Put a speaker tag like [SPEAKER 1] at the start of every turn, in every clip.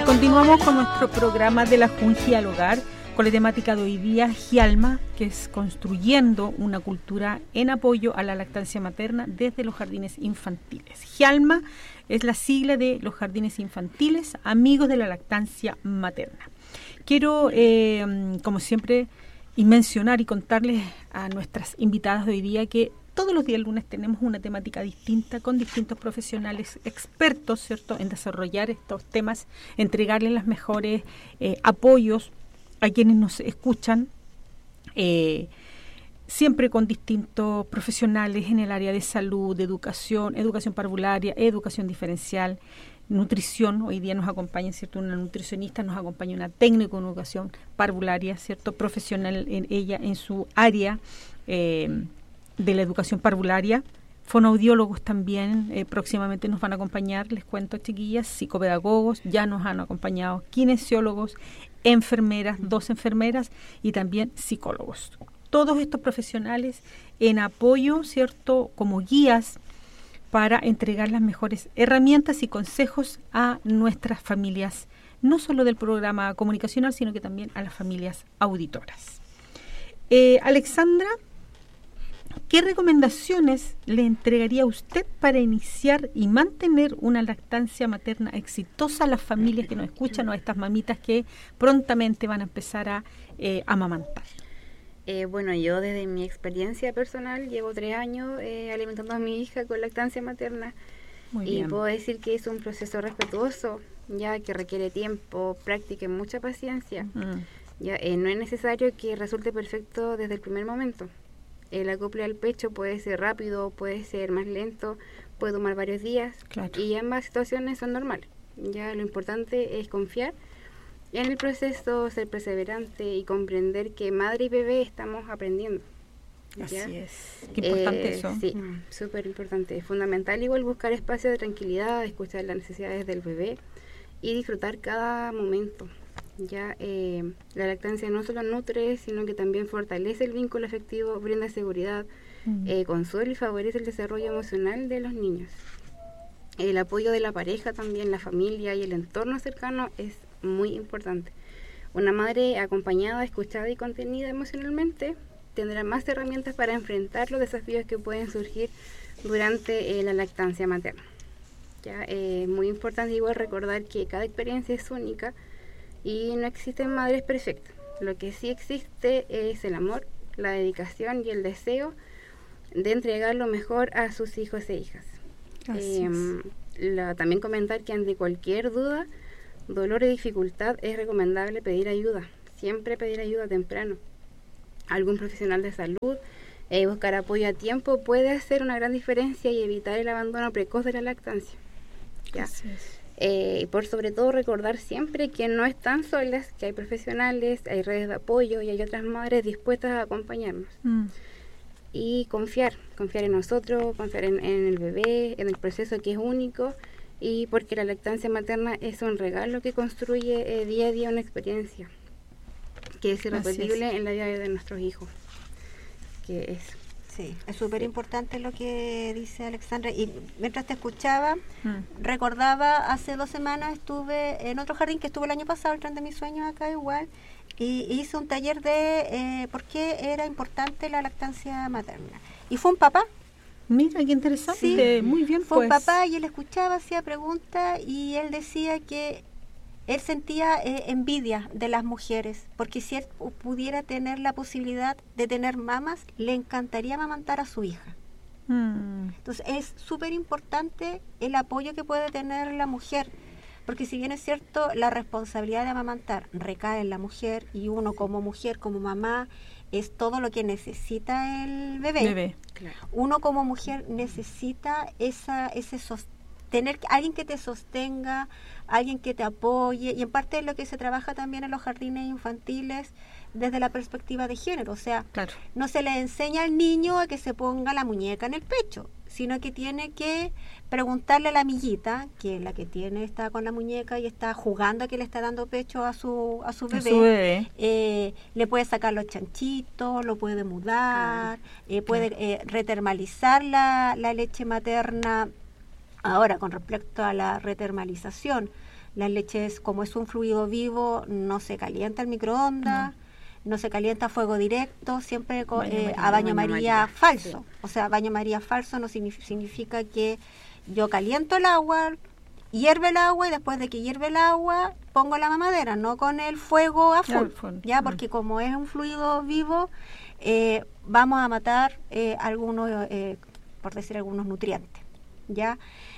[SPEAKER 1] Continuamos con nuestro programa de la Junji al Hogar, con la temática de hoy día, Gialma, que es construyendo una cultura en apoyo a la lactancia materna desde los jardines infantiles. Gialma es la sigla de los jardines infantiles, amigos de la lactancia materna. Quiero, como siempre, mencionar y contarles a nuestras invitadas de hoy día que todos los días lunes tenemos una temática distinta con distintos profesionales expertos, ¿cierto?, en desarrollar estos temas, entregarles los mejores apoyos a quienes nos escuchan, siempre con distintos profesionales en el área de salud, de educación parvularia, educación diferencial, nutrición. Hoy día nos acompaña, ¿cierto?, una nutricionista, nos acompaña una técnico en educación parvularia, ¿cierto?, profesional en ella, en su área de la educación parvularia. Fonoaudiólogos también próximamente nos van a acompañar, les cuento, chiquillas, psicopedagogos, ya nos han acompañado kinesiólogos, enfermeras, 2 enfermeras y también psicólogos. Todos estos profesionales en apoyo, ¿cierto?, como guías para entregar las mejores herramientas y consejos a nuestras familias, no solo del programa comunicacional, sino que también a las familias auditoras. Alexandra, ¿qué recomendaciones le entregaría usted para iniciar y mantener una lactancia materna exitosa a las familias que nos escuchan o a estas mamitas que prontamente van a empezar a amamantar?
[SPEAKER 2] Bueno, yo desde mi experiencia personal llevo 3 años alimentando a mi hija con lactancia materna.
[SPEAKER 1] Muy
[SPEAKER 2] y
[SPEAKER 1] bien.
[SPEAKER 2] puedo decir que es un proceso respetuoso, ya que requiere tiempo, práctica y mucha paciencia. Ya no es necesario que resulte perfecto desde el primer momento. El acople al pecho puede ser rápido, puede ser más lento, puede tomar varios días,
[SPEAKER 1] Claro.
[SPEAKER 2] y ambas situaciones son normales. Ya lo importante es confiar en el proceso, ser perseverante y comprender que madre y bebé estamos aprendiendo. ¿Ya?
[SPEAKER 1] Así es. Qué importante eso.
[SPEAKER 2] Sí, súper importante. Es fundamental igual buscar espacios de tranquilidad, escuchar las necesidades del bebé y disfrutar cada momento. Ya la lactancia no solo nutre, sino que también fortalece el vínculo afectivo, brinda seguridad, consuela y favorece el desarrollo emocional de los niños. El apoyo de la pareja también, la familia y el entorno cercano es muy importante. Una madre acompañada, escuchada y contenida emocionalmente tendrá más herramientas para enfrentar los desafíos que pueden surgir durante la lactancia materna. Ya es muy importante igual recordar que cada experiencia es única y no existen madres perfectas. Lo que sí existe es el amor, la dedicación y el deseo de entregar lo mejor a sus hijos e hijas. También comentar que ante cualquier duda, dolor o dificultad es recomendable pedir ayuda. Siempre pedir ayuda temprano. Algún profesional de salud, buscar apoyo a tiempo puede hacer una gran diferencia y evitar el abandono precoz de la lactancia. ¿Ya? Y por sobre todo recordar siempre que no están solas, que hay profesionales, hay redes de apoyo y hay otras madres dispuestas a acompañarnos. Y confiar en nosotros, confiar en el bebé, en el proceso que es único, y porque la lactancia materna es un regalo que construye día a día una experiencia que es irrepetible en la vida de nuestros hijos. Que es
[SPEAKER 3] Sí, es súper importante lo que dice Alexandra. Y mientras te escuchaba, recordaba, hace 2 semanas estuve en otro jardín que estuve el año pasado, el tren de mis sueños acá igual, y hice un taller de por qué era importante la lactancia materna. Y fue un papá.
[SPEAKER 1] Mira, qué interesante.
[SPEAKER 3] Sí,
[SPEAKER 1] muy bien,
[SPEAKER 3] fue
[SPEAKER 1] pues.
[SPEAKER 3] un papá y él escuchaba, hacía preguntas y él decía que él sentía envidia de las mujeres, porque si él pudiera tener la posibilidad de tener mamas, le encantaría amamantar a su hija. Entonces es súper importante el apoyo que puede tener la mujer, porque si bien es cierto, la responsabilidad de amamantar recae en la mujer, y uno como mujer, como mamá, es todo lo que necesita el bebé.
[SPEAKER 2] claro.
[SPEAKER 3] Uno como mujer necesita tener alguien que te sostenga, alguien que te apoye, y en parte es lo que se trabaja también en los jardines infantiles desde la perspectiva de género. O sea,
[SPEAKER 1] Claro.
[SPEAKER 3] no se le enseña al niño a que se ponga la muñeca en el pecho, sino que tiene que preguntarle a la amiguita, que es la que está con la muñeca y está jugando a que le está dando pecho a su bebé. Le puede sacar los chanchitos, lo puede mudar, puede retermalizar la leche materna. Ahora, con respecto a la retermalización, Las leches, como es un fluido vivo, no se calienta el microondas, no se calienta a fuego directo, siempre a baño María falso. Sí. O sea, baño María falso no significa que yo caliento el agua, hierve el agua y después de que hierve el agua pongo la mamadera, no con el fuego a full, ya, porque como es un fluido vivo, vamos a matar algunos, por decir, algunos nutrientes, ya.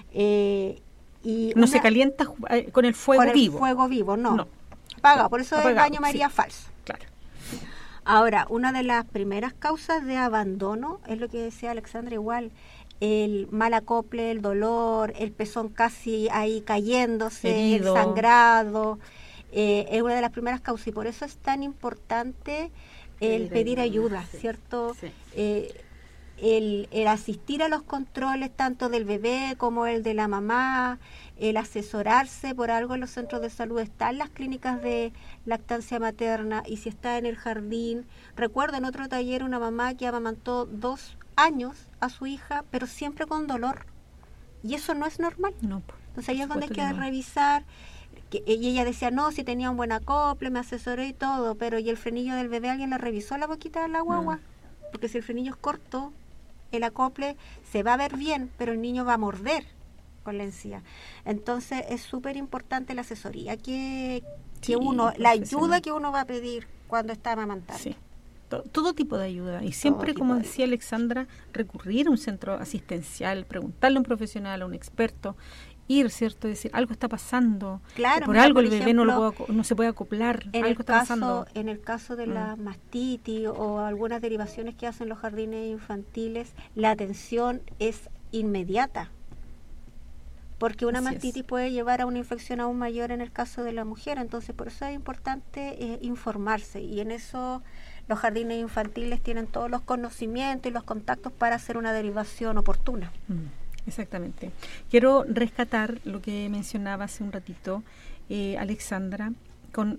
[SPEAKER 3] Y
[SPEAKER 1] no se calienta con el fuego vivo.
[SPEAKER 3] Con el fuego vivo, no. Apagado, por eso es el baño María falso.
[SPEAKER 1] Claro.
[SPEAKER 3] Ahora, una de las primeras causas de abandono es lo que decía Alexandra igual, el mal acople, el dolor, el pezón casi ahí cayéndose, herido, el sangrado, es una de las primeras causas, y por eso es tan importante el pedir ayuda, ¿cierto? Sí. El asistir a los controles tanto del bebé como el de la mamá, el asesorarse, por algo en los centros de salud están las clínicas de lactancia materna, y si está en el jardín. Recuerdo en otro taller una mamá que amamantó 2 años a su hija, pero siempre con dolor, y eso no es normal. No, entonces ahí es donde hay que revisar. Y ella decía, no, si tenía un buen acople, me asesoré y todo, pero ¿y el frenillo del bebé? ¿Alguien le revisó la boquita de la guagua? Porque si el frenillo es corto, el acople se va a ver bien, pero el niño va a morder con la encía. Entonces es súper importante la asesoría que uno, la ayuda que uno va a pedir cuando está amamantando. Sí.
[SPEAKER 1] Todo tipo de ayuda, y siempre, como decía Alexandra, recurrir a un centro asistencial, preguntarle a un profesional, a un experto, ir, ¿cierto? Decir, algo está pasando,
[SPEAKER 3] claro,
[SPEAKER 1] por algo el bebé no se puede acoplar, algo está pasando.
[SPEAKER 3] En el caso de la mastitis o algunas derivaciones que hacen los jardines infantiles, la atención es inmediata, porque una mastitis puede llevar a una infección aún mayor en el caso de la mujer. Entonces por eso es importante informarse, y en eso los jardines infantiles tienen todos los conocimientos y los contactos para hacer una derivación oportuna.
[SPEAKER 1] Exactamente. Quiero rescatar lo que mencionaba hace un ratito Alexandra, con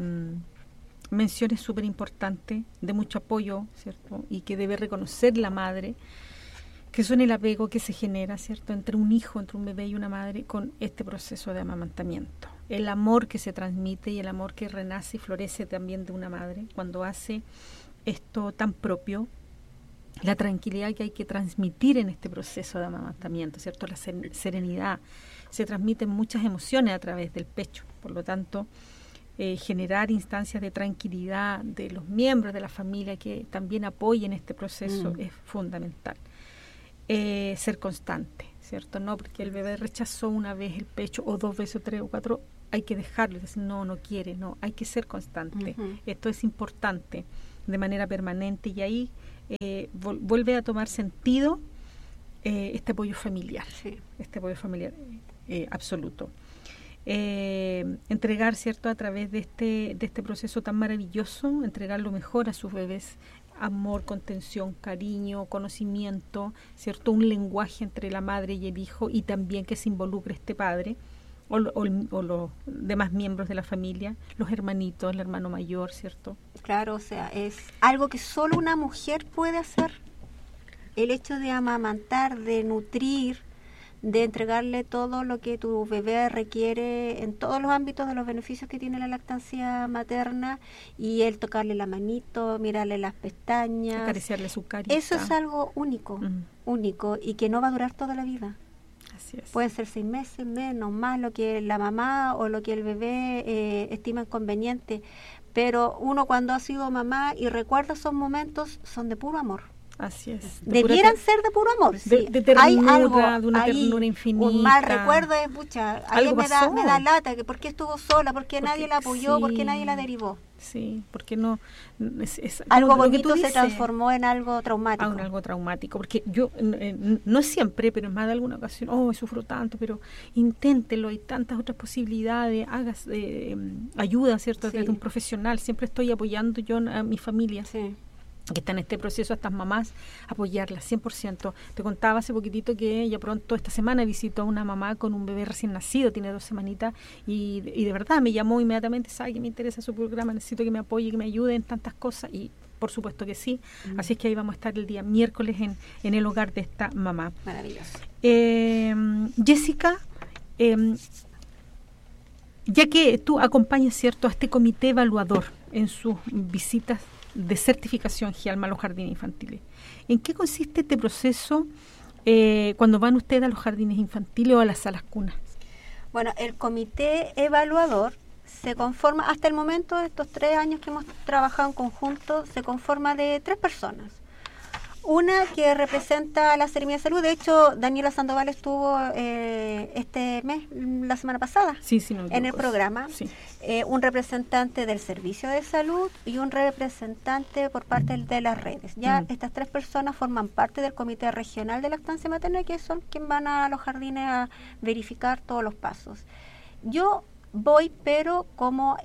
[SPEAKER 1] menciones súper importantes de mucho apoyo, ¿cierto? Y que debe reconocer la madre, que son el apego que se genera, ¿cierto?, entre un hijo, entre un bebé y una madre con este proceso de amamantamiento. El amor que se transmite y el amor que renace y florece también de una madre cuando hace esto tan propio, la tranquilidad que hay que transmitir en este proceso de amamantamiento, ¿cierto? La serenidad. Se transmiten muchas emociones a través del pecho, por lo tanto, generar instancias de tranquilidad de los miembros de la familia que también apoyen este proceso es fundamental. Ser constante, ¿cierto? No porque el bebé rechazó una vez el pecho, o 2 veces, o 3 o 4, hay que dejarlo, decir, no quiere, no, hay que ser constante. Esto es importante de manera permanente, y ahí vuelve a tomar sentido este apoyo familiar, este apoyo familiar absoluto. Entregar, ¿cierto?, a través de este proceso tan maravilloso, entregar lo mejor a sus bebés: amor, contención, cariño, conocimiento, ¿cierto?, un lenguaje entre la madre y el hijo, y también que se involucre este padre o los demás miembros de la familia, los hermanitos, el hermano mayor, ¿cierto?
[SPEAKER 3] Claro, o sea, es algo que solo una mujer puede hacer. El hecho de amamantar, de nutrir, de entregarle todo lo que tu bebé requiere en todos los ámbitos de los beneficios que tiene la lactancia materna, y el tocarle la manito, mirarle las pestañas,
[SPEAKER 1] acariciarle su carita.
[SPEAKER 3] Eso es algo único, único, y que no va a durar toda la vida.
[SPEAKER 1] Así es.
[SPEAKER 3] Pueden ser 6 meses, menos, más lo que la mamá o lo que el bebé estima conveniente, pero uno cuando ha sido mamá y recuerda esos momentos, son de puro amor.
[SPEAKER 1] Así es.
[SPEAKER 3] Debieran ser de puro amor. Sí.
[SPEAKER 1] De ternura, hay algo, de una ternura infinita.
[SPEAKER 3] Un mal recuerdo es, pucha, ahí me da lata, que por qué estuvo sola, por qué nadie la apoyó, por qué nadie la derivó.
[SPEAKER 1] Sí, porque no...
[SPEAKER 3] algo bonito se transformó en algo traumático.
[SPEAKER 1] En algo traumático, porque yo, no siempre, pero en más de alguna ocasión, sufro tanto, pero inténtelo, hay tantas otras posibilidades, hagas ayuda, ¿cierto?, desde un profesional. Siempre estoy apoyando yo a mi familia. Sí. Que está en este proceso, a estas mamás, apoyarlas 100%. Te contaba hace poquitito que ella pronto esta semana visitó a una mamá con un bebé recién nacido, tiene 2 semanitas, y de verdad me llamó inmediatamente, sabe que me interesa su programa, necesito que me apoye, que me ayude en tantas cosas, y por supuesto que sí. Así es que ahí vamos a estar el día miércoles en el hogar de esta mamá.
[SPEAKER 3] Maravilloso.
[SPEAKER 1] Jessica, Ya que tú acompañas, ¿cierto?, a este comité evaluador en sus visitas de certificación GIALMA a los jardines infantiles. ¿En qué consiste este proceso cuando van ustedes a los jardines infantiles o a las salas cunas?
[SPEAKER 3] Bueno, el comité evaluador se conforma, hasta el momento de estos 3 años que hemos trabajado en conjunto, se conforma de 3 personas. Una que representa a la Seremía de Salud. De hecho, Daniela Sandoval estuvo este mes, la semana pasada, en el programa. Sí. Un representante del Servicio de Salud y un representante por parte de las redes. Ya estas 3 personas forman parte del Comité Regional de Lactancia Materna, que son quienes van a los jardines a verificar todos los pasos. Yo voy, pero como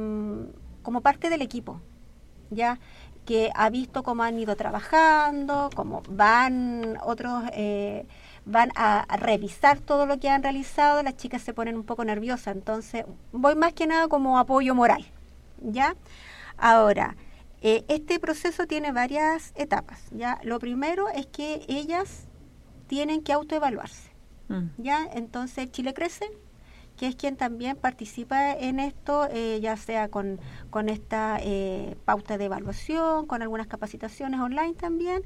[SPEAKER 3] parte del equipo, ya que ha visto cómo han ido trabajando, cómo van otros, van a revisar todo lo que han realizado. Las chicas se ponen un poco nerviosas, entonces voy más que nada como apoyo moral, ¿ya? Ahora, este proceso tiene varias etapas, ¿ya? Lo primero es que ellas tienen que autoevaluarse, ¿ya? Entonces Chile Crece, que es quien también participa en esto, ya sea con esta pauta de evaluación, con algunas capacitaciones online también,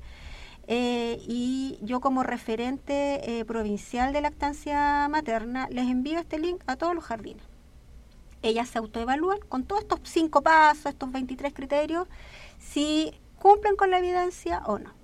[SPEAKER 3] y yo como referente provincial de lactancia materna les envío este link a todos los jardines. Ellas se autoevalúan con todos estos 5 pasos, estos 23 criterios, si cumplen con la evidencia o no.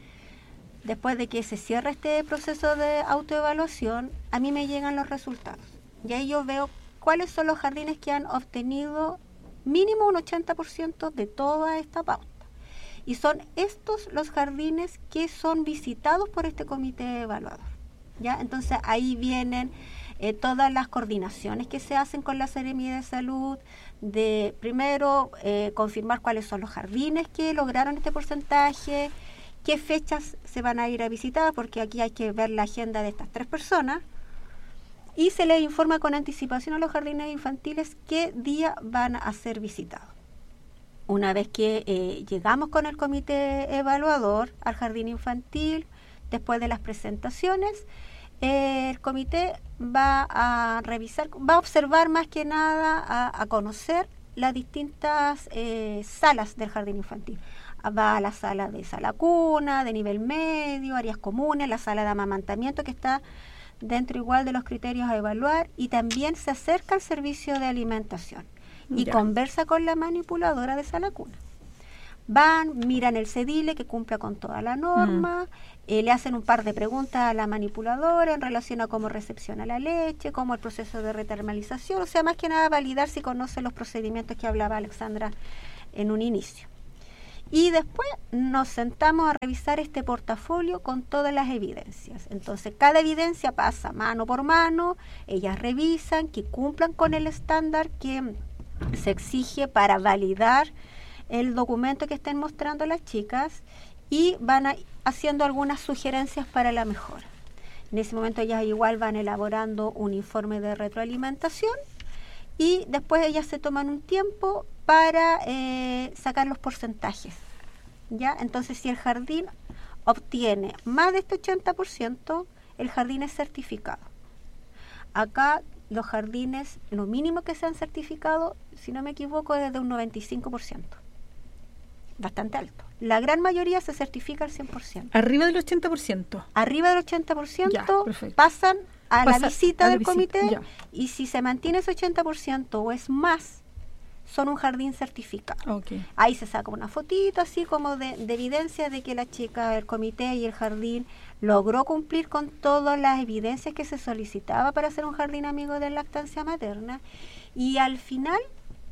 [SPEAKER 3] Después de que se cierra este proceso de autoevaluación, a mí me llegan los resultados. Y ahí yo veo cuáles son los jardines que han obtenido mínimo un 80% de toda esta pauta. Y son estos los jardines que son visitados por este comité evaluador, ¿ya? Entonces ahí vienen todas las coordinaciones que se hacen con la Seremía de Salud, de primero confirmar cuáles son los jardines que lograron este porcentaje, qué fechas se van a ir a visitar, porque aquí hay que ver la agenda de estas 3 personas, y se les informa con anticipación a los jardines infantiles qué día van a ser visitados. Una vez que llegamos con el comité evaluador al jardín infantil, después de las presentaciones, el comité va a revisar, va a observar más que nada, a conocer las distintas salas del jardín infantil. Va a la sala cuna, de nivel medio, áreas comunes, la sala de amamantamiento, que está dentro igual de los criterios a evaluar, y también se acerca al servicio de alimentación y conversa con la manipuladora de sala cuna. Van, miran el cedile que cumpla con toda la norma, le hacen un par de preguntas a la manipuladora en relación a cómo recepciona la leche, cómo el proceso de retermalización, o sea, más que nada validar si conoce los procedimientos que hablaba Alexandra en un inicio. Y después nos sentamos a revisar este portafolio con todas las evidencias. Entonces, cada evidencia pasa mano por mano, ellas revisan que cumplan con el estándar que se exige para validar el documento que estén mostrando las chicas, y van haciendo algunas sugerencias para la mejora. En ese momento ellas igual van elaborando un informe de retroalimentación, y después ellas se toman un tiempo para sacar los porcentajes, ¿ya? Entonces, si el jardín obtiene más de este 80%, el jardín es certificado. Acá los jardines, lo mínimo que se han certificado, si no me equivoco, es de un 95%. Bastante alto. La gran mayoría se certifica al 100%.
[SPEAKER 1] ¿Arriba del 80%?
[SPEAKER 3] Arriba del 80% pasan a la visita del comité, y si se mantiene ese 80% o es más, son un jardín certificado. Okay. Ahí se saca una fotito así como de evidencia de que la chica, el comité y el jardín logró cumplir con todas las evidencias que se solicitaba para ser un jardín amigo de lactancia materna. Y al final,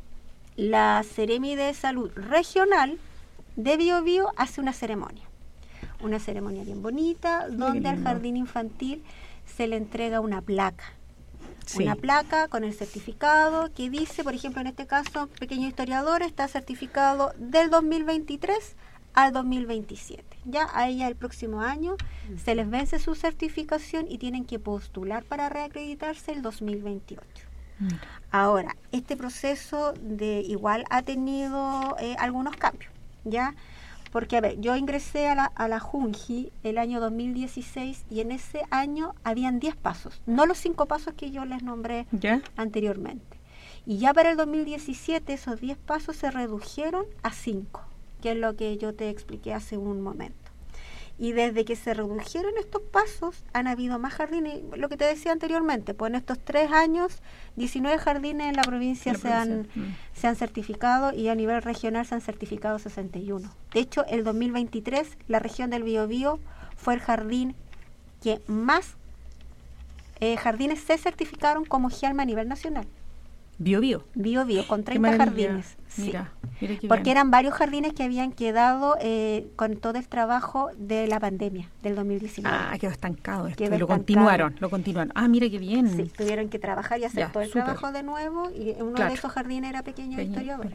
[SPEAKER 3] la Seremi de Salud Regional de Biobío hace una ceremonia bien bonita, donde al jardín infantil se le entrega una placa. Sí. Una placa con el certificado que dice, por ejemplo, en este caso, Pequeño Historiador está certificado del 2023 al 2027. Ya a ella el próximo año se les vence su certificación y tienen que postular para reacreditarse el 2028. Ahora, este proceso de igual ha tenido algunos cambios, ¿ya? Porque, a ver, yo ingresé a la Junji el año 2016 y en ese año habían 10 pasos, no los 5 pasos que yo les nombré anteriormente. Y ya para el 2017 esos 10 pasos se redujeron a 5, que es lo que yo te expliqué hace un momento. Y desde que se redujeron estos pasos, han habido más jardines, lo que te decía anteriormente, pues en estos 3 años, 19 jardines en la provincia se han certificado, y a nivel regional se han certificado 61. De hecho, el 2023, la región del Biobío fue el jardín que más jardines se certificaron como GIALMA a nivel nacional.
[SPEAKER 1] Biobío,
[SPEAKER 3] con 30 jardines.
[SPEAKER 1] Mira qué
[SPEAKER 3] porque
[SPEAKER 1] bien.
[SPEAKER 3] eran varios jardines que habían quedado con todo el trabajo de la pandemia del 2019.
[SPEAKER 1] Quedó estancado esto.
[SPEAKER 3] Quedó
[SPEAKER 1] Lo
[SPEAKER 3] estancado.
[SPEAKER 1] continuaron. Mira qué bien.
[SPEAKER 3] Sí, tuvieron que trabajar y hacer todo el
[SPEAKER 1] súper.
[SPEAKER 3] trabajo de nuevo, y uno
[SPEAKER 1] Claro.
[SPEAKER 3] de esos jardines era Pequeños Historiadores.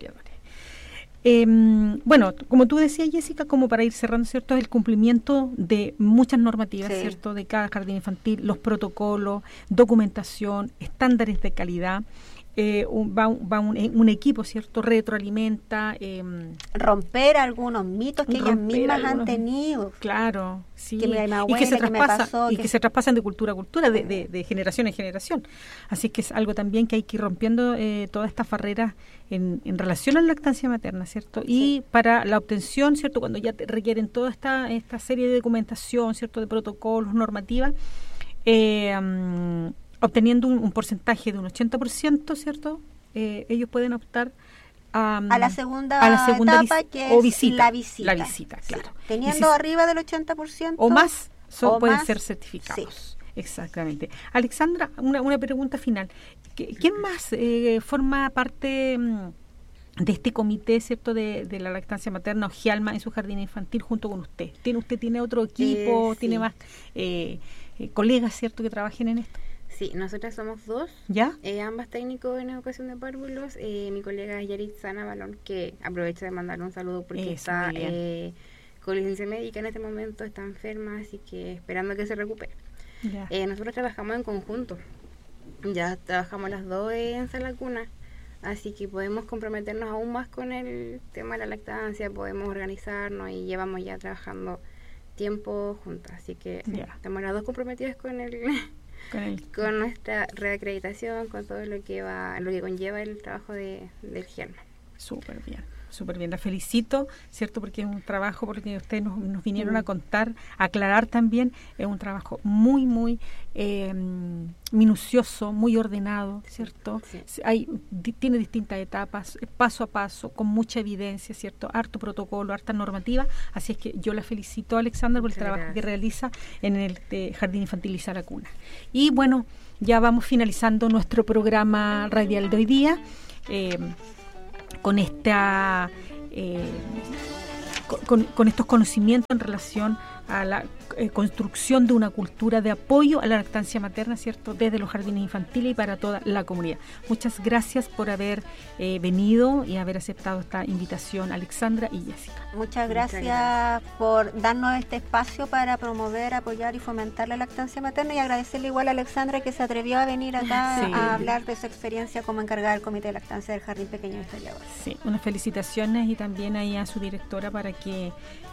[SPEAKER 1] Bueno, como tú decías, Jessica, como para ir cerrando, ¿cierto? El cumplimiento de muchas normativas,
[SPEAKER 3] Sí.
[SPEAKER 1] ¿cierto? De cada jardín infantil, los protocolos, documentación, estándares de calidad. Va un equipo, ¿cierto? Retroalimenta.
[SPEAKER 3] Romper algunos mitos que ellas mismas han
[SPEAKER 1] algunos-
[SPEAKER 3] tenido.
[SPEAKER 1] Claro, sí.
[SPEAKER 3] Que mi
[SPEAKER 1] y
[SPEAKER 3] abuela,
[SPEAKER 1] que se
[SPEAKER 3] que me
[SPEAKER 1] traspasa,
[SPEAKER 3] pasó,
[SPEAKER 1] y
[SPEAKER 3] que-
[SPEAKER 1] que se traspasan de cultura a cultura, de generación en generación. Así que es algo también que hay que ir rompiendo todas estas barreras en relación a la lactancia materna, ¿cierto? Y para la obtención, ¿cierto? Cuando ya te requieren toda esta serie de documentación, ¿cierto? De protocolos, normativas, obteniendo un porcentaje de un 80%, ¿cierto? Ellos pueden optar a
[SPEAKER 3] la segunda etapa, que
[SPEAKER 1] o
[SPEAKER 3] es
[SPEAKER 1] visita,
[SPEAKER 3] la visita.
[SPEAKER 1] La visita, claro.
[SPEAKER 3] Sí.
[SPEAKER 1] Y
[SPEAKER 3] Teniendo
[SPEAKER 1] si-
[SPEAKER 3] arriba del 80%.
[SPEAKER 1] o más pueden
[SPEAKER 3] más,
[SPEAKER 1] ser certificados.
[SPEAKER 3] sí.
[SPEAKER 1] Exactamente. Alexandra, una pregunta final. ¿Quién más forma parte de este comité, ¿cierto? De la lactancia materna o GIALMA en su jardín infantil junto con usted? ¿Usted tiene otro equipo?
[SPEAKER 2] Sí.
[SPEAKER 1] ¿Tiene más colegas, ¿cierto? Que trabajen en esto?
[SPEAKER 2] Sí, nosotras somos 2,
[SPEAKER 1] ¿Ya?
[SPEAKER 2] ambas técnicos en educación de párvulos. Mi colega es Yaritza Balón, que aprovecho de mandar un saludo porque
[SPEAKER 1] Eso,
[SPEAKER 2] está
[SPEAKER 1] muy bien.
[SPEAKER 2] con licencia médica en este momento, está enferma, así que esperando que se recupere.
[SPEAKER 1] Ya.
[SPEAKER 2] Nosotros trabajamos en conjunto, ya trabajamos las 2 en Sala Cuna, así que podemos comprometernos aún más con el tema de la lactancia, podemos organizarnos y llevamos ya trabajando tiempo juntas, así que
[SPEAKER 1] Ya.
[SPEAKER 2] estamos las 2 comprometidas con con nuestra reacreditación, con todo lo que conlleva el trabajo del GIALMA.
[SPEAKER 1] Súper bien. La felicito, ¿cierto? Porque es un trabajo, porque ustedes nos vinieron a contar, a aclarar también, es un trabajo muy, muy minucioso, muy ordenado, ¿cierto?
[SPEAKER 2] Sí.
[SPEAKER 1] Tiene distintas etapas, paso a paso, con mucha evidencia, ¿cierto? Harto protocolo, harta normativa, así es que yo la felicito, Alexandra, por el trabajo que realiza en el Jardín Infantil y Sala Cuna. Y bueno, ya vamos finalizando nuestro programa radial de hoy día. Con esta con estos conocimientos en relación a la construcción de una cultura de apoyo a la lactancia materna, ¿cierto? Desde los jardines infantiles y para toda la comunidad. Muchas gracias por haber venido y haber aceptado esta invitación, Alexandra y Jessica.
[SPEAKER 3] Muchas gracias por darnos este espacio para promover, apoyar y fomentar la lactancia materna, y agradecerle igual a Alexandra que se atrevió a venir acá
[SPEAKER 1] Sí.
[SPEAKER 3] a hablar de su experiencia como encargada del Comité de Lactancia del Jardín Pequeños Historiadores.
[SPEAKER 1] Sí, unas felicitaciones y también ahí a su directora para que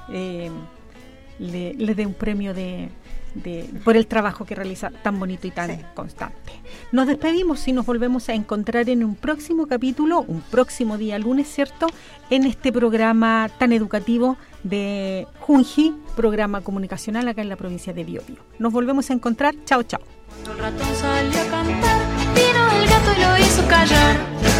[SPEAKER 1] le dé un premio por el trabajo que realiza tan bonito y tan constante. Nos despedimos y nos volvemos a encontrar en un próximo capítulo, un próximo día lunes, ¿cierto? En este programa tan educativo de Junji, programa comunicacional acá en la provincia de Biobío. Nos volvemos a encontrar. Chao, chao.
[SPEAKER 4] El ratón salió a cantar, vino el gato y lo hizo callar.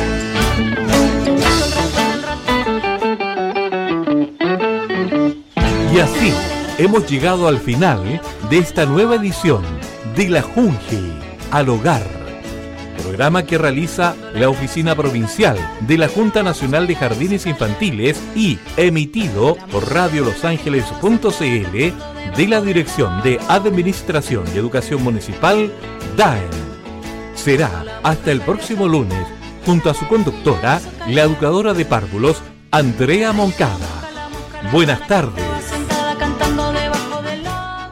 [SPEAKER 5] Y así hemos llegado al final de esta nueva edición de La Junji al Hogar, programa que realiza la Oficina Provincial de la Junta Nacional de Jardines Infantiles y emitido por radiolosangeles.cl de la Dirección de Administración y Educación Municipal, DAEM. Será hasta el próximo lunes, junto a su conductora, la educadora de párvulos, Andrea Moncada. Buenas tardes.
[SPEAKER 4] Sentada cantando debajo del agua.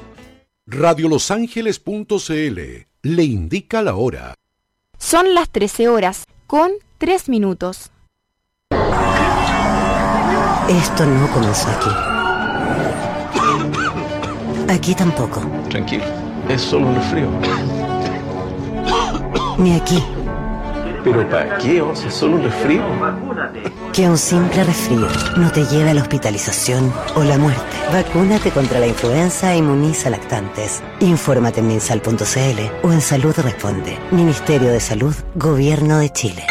[SPEAKER 6] Radiolosangeles.cl le indica la hora.
[SPEAKER 7] Son las 13 horas, con 3 minutos.
[SPEAKER 8] Esto no comenzó aquí. Aquí tampoco.
[SPEAKER 9] Tranquilo, es solo un resfrío.
[SPEAKER 8] Ni aquí.
[SPEAKER 9] ¿Pero para qué? O sea, solo un resfrío.
[SPEAKER 8] Que un simple resfrío no te lleve a la hospitalización o la muerte. Vacúnate contra la influenza e inmuniza lactantes. Infórmate en minsal.cl o en Salud Responde. Ministerio de Salud, Gobierno de Chile.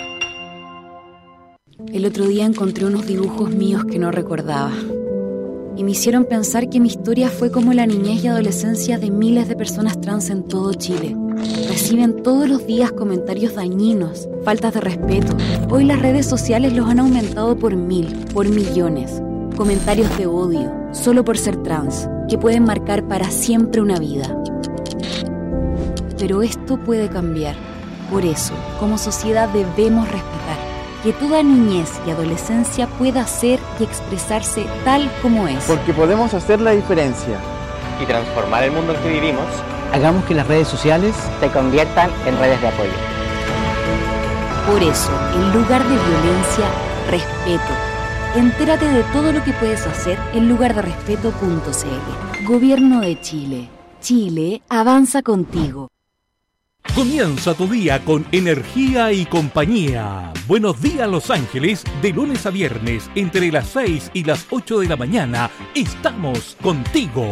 [SPEAKER 10] El otro día encontré unos dibujos míos que no recordaba. Y me hicieron pensar que mi historia fue como la niñez y adolescencia de miles de personas trans en todo Chile. Reciben todos los días comentarios dañinos, faltas de respeto. Hoy las redes sociales los han aumentado por 1000, por millones. Comentarios de odio, solo por ser trans, que pueden marcar para siempre una vida. Pero esto puede cambiar. Por eso, como sociedad debemos respetar que toda niñez y adolescencia pueda ser y expresarse tal como es.
[SPEAKER 11] Porque podemos hacer la diferencia
[SPEAKER 12] y transformar el mundo en que vivimos.
[SPEAKER 13] Hagamos que las redes sociales
[SPEAKER 14] se conviertan en redes de apoyo.
[SPEAKER 10] Por eso, en lugar de violencia, respeto. Entérate de todo lo que puedes hacer en lugarderespeto.cl. Gobierno de Chile. Chile avanza contigo.
[SPEAKER 5] Comienza tu día con energía y compañía. Buenos días, Los Ángeles. De lunes a viernes, entre las 6 y las 8 de la mañana, estamos contigo.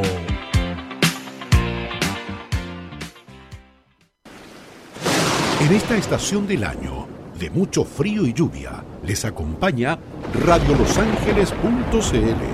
[SPEAKER 6] En esta estación del año, de mucho frío y lluvia, les acompaña radiolosangeles.cl.